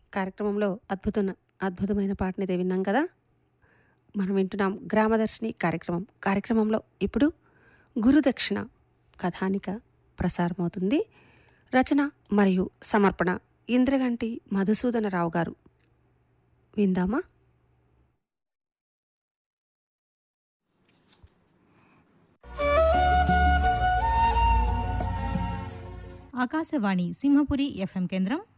కార్యక్రమంలో అద్భుతమైన పాటనైతే విన్నాం కదా. మనం వింటున్నాం గ్రామదర్శిని కార్యక్రమంలో ఇప్పుడు గురుదక్షిణ కథానిక ప్రసారమవుతుంది. రచన మరియు సమర్పణ ఇంద్రగంటి మధుసూదనరావు గారు. విందామా? ఆకాశవాణి సింహపురి ఎఫ్ఎం కేంద్రం